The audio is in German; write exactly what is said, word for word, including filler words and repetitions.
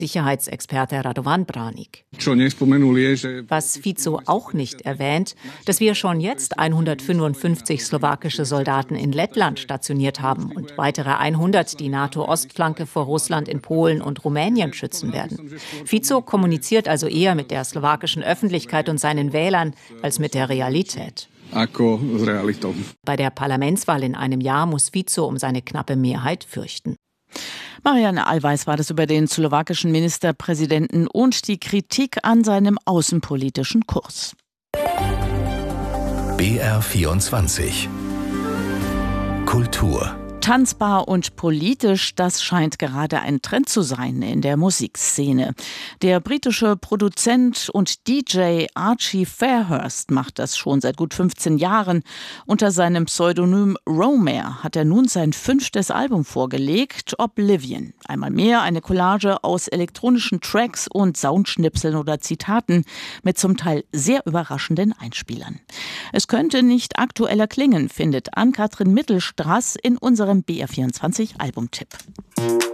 Sicherheitsexperte Radovan Branik. Was Fico auch nicht erwähnt, dass wir schon jetzt hundertfünfundfünfzig slowakische Soldaten in Lettland stationiert haben und weitere hundert die NATO-Ostflanke vor Russland in Polen und Rumänien schützen werden. Fico kommuniziert also eher mit der slowakischen Öffentlichkeit und seinen Wählern als mit der Realität. Bei der Parlamentswahl in einem Jahr muss Fico um seine knappe Mehrheit fürchten. Marianne Allweis war das über den slowakischen Ministerpräsidenten und die Kritik an seinem außenpolitischen Kurs. B R vierundzwanzig Kultur. Tanzbar und politisch, das scheint gerade ein Trend zu sein in der Musikszene. Der britische Produzent und D J Archie Fairhurst macht das schon seit gut fünfzehn Jahren. Unter seinem Pseudonym Romare hat er nun sein fünftes Album vorgelegt, Oblivion. Einmal mehr eine Collage aus elektronischen Tracks und Soundschnipseln oder Zitaten mit zum Teil sehr überraschenden Einspielern. Es könnte nicht aktueller klingen, findet Ann-Kathrin Mittelstraß in unserem B R vierundzwanzig Albumtipp.